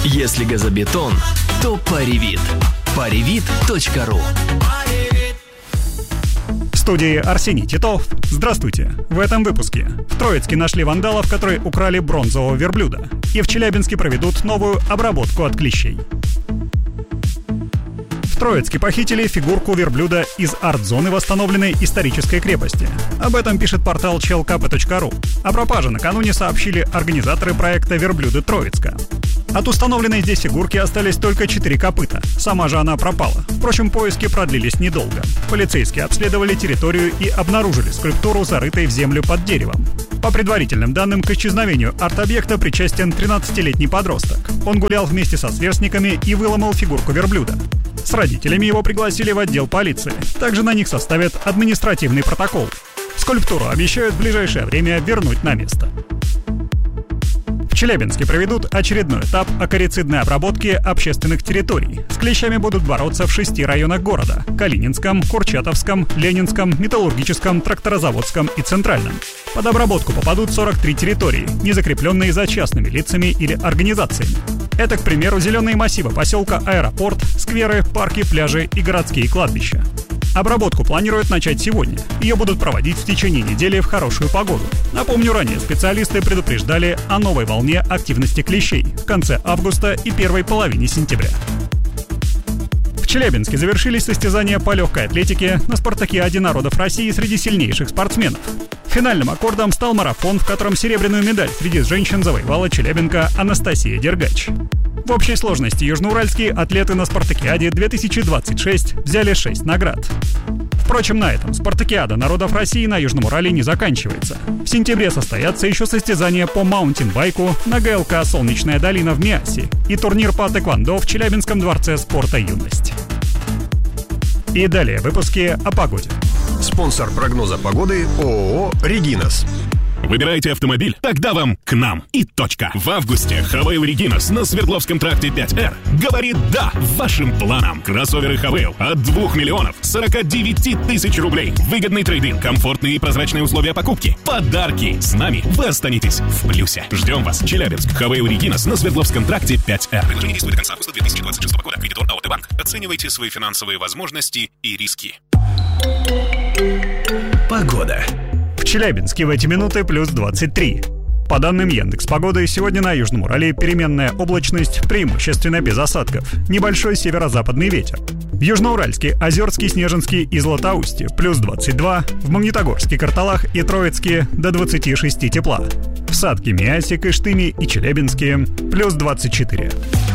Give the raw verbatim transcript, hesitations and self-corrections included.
Если газобетон, то Паривит. паривит точка ру. В студии Арсений Титов. Здравствуйте. В этом выпуске. В Троицке нашли вандалов, которые украли бронзового верблюда. И в Челябинске проведут новую обработку от клещей. В Троицке похитили фигурку верблюда из арт-зоны восстановленной исторической крепости. Об этом пишет портал челкапы точка ру. О пропаже накануне сообщили организаторы проекта «Верблюды Троицка». От установленной здесь фигурки остались только четыре копыта. Сама же она пропала. Впрочем, поиски продлились недолго. Полицейские обследовали территорию и обнаружили скульптуру, зарытой в землю под деревом. По предварительным данным, к исчезновению арт-объекта причастен тринадцатилетний подросток. Он гулял вместе со сверстниками и выломал фигурку верблюда. С родителями его пригласили в отдел полиции. Также на них составят административный протокол. Скульптуру обещают в ближайшее время вернуть на место. В Челябинске проведут очередной этап акарицидной обработки общественных территорий. С клещами будут бороться в шести районах города – Калининском, Курчатовском, Ленинском, Металлургическом, Тракторозаводском и Центральном. Под обработку попадут сорок три территории, не закрепленные за частными лицами или организациями. Это, к примеру, зеленые массивы поселка Аэропорт, скверы, парки, пляжи и городские кладбища. Обработку планируют начать сегодня. Ее будут проводить в течение недели в хорошую погоду. Напомню, ранее специалисты предупреждали о новой волне активности клещей в конце августа и первой половине сентября. В Челябинске завершились состязания по легкой атлетике на спартакиаде народов России среди сильнейших спортсменов. Финальным аккордом стал марафон, в котором серебряную медаль среди женщин завоевала челябинка Анастасия Дергач. В общей сложности южноуральские атлеты на спартакиаде две тысячи двадцать шесть взяли шесть наград. Впрочем, на этом спартакиада народов России на Южном Урале не заканчивается. В сентябре состоятся еще состязания по маунтинбайку на ГЛК «Солнечная долина» в Миассе и турнир по тэквондо в Челябинском дворце спорта «Юность». И далее выпуски о погоде. Спонсор прогноза погоды ООО «Регинас». Выбираете автомобиль? Тогда вам к нам и точка. В августе Хавейл Регинас на Свердловском тракте пять эр говорит «да» вашим планам. Кроссоверы Хавейл от двух миллионов сорока девяти тысяч рублей. Выгодный трейд-ин, комфортные и прозрачные условия покупки. Подарки. С нами вы останетесь в плюсе. Ждем вас. Челябинск. Хавейл Регинас на Свердловском тракте пять эр. Предложение действует до конца августа две тысячи двадцать шестого года. Кредитор АОТ Банк. Оценивайте свои финансовые возможности и риски. Погода. В Челябинске в эти минуты плюс двадцать три. По данным Яндекс.Погоды, сегодня на Южном Урале переменная облачность, преимущественно без осадков. Небольшой северо-западный ветер. В Южноуральске, Озерске, Снежинске и Златоусте плюс двадцать два. В Магнитогорске, Карталах и Троицке до двадцати шести тепла. В Садке, Миассе, Кыштыме и Челябинске плюс двадцать четыре.